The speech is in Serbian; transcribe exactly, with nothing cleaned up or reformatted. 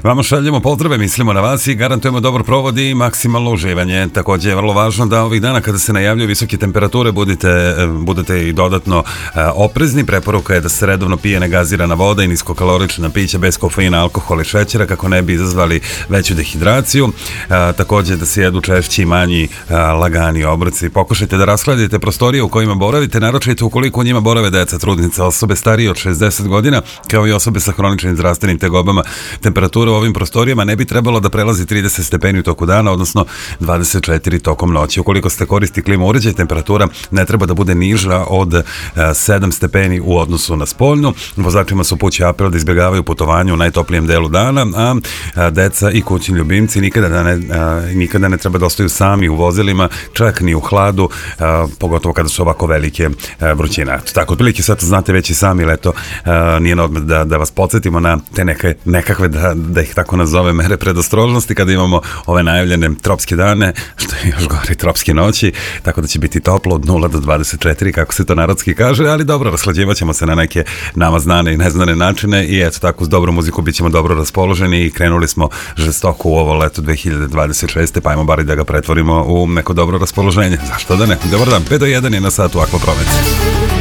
Vama šaljemo pozdrave, mislimo na vas i garantujemo dobar provod i maksimalno uživanje. Također je vrlo važno da ovih dana kada se najavljuju visoke temperature budete, budete i dodatno oprezni. Preporuka je da se redovno pije negazirana voda i niskokalorična pića bez kofeina, alkohola i šećera kako ne bi izazvali veću dehidraciju. Također da se jedu češći i manji lagani obroci. Pokušajte da raskladite prostorije u kojima boravite, naročito ukoliko u njima borave deca, trudnice, osobe starije od šezdeset godina, kao i osobe sa hroničnim zdravstvenim tegobama. Temperatura u ovim prostorijama ne bi trebalo da prelazi trideset stepeni u toku dana, odnosno dvadeset četiri tokom noći. Ukoliko ste koristi klima uređaj, temperatura ne treba da bude niža od sedam stepeni u odnosu na spoljnu. Vozačima se upućuje apel da izbjegavaju putovanje u najtoplijem delu dana, a deca i kućni ljubimci nikada, da ne, nikada ne treba da ostaju sami u vozilima, čak ni u hladu, pogotovo kada su ovako velike vrućine. Tako, otprilike sad znate već i sami, leto nije na odmet da, da vas podsjetimo na te neke, nekakve, da, da ih tako nazove, mere predostrožnosti kada imamo ove najavljene tropske dane, što je još gore tropske noći, tako da će biti toplo od nula do dvadeset četiri, kako se to narodski kaže, ali dobro, rashlađivat ćemo se na neke nama znane i neznane načine i eto tako, uz dobru muziku bit ćemo dobro raspoloženi i krenuli smo žestoko u ovo leto dve hiljade dvadeset šeste, pa ajmo bar i da ga pretvorimo u neko dobro raspoloženje. Zašto da ne? Dobar dan, pet do jedan je na satu Akva Promet.